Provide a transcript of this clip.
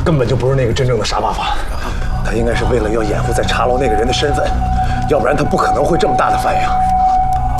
根本就不是那个真正的傻爸爸， 他应该是为了要掩护在茶楼那个人的身份，要不然他不可能会这么大的反应。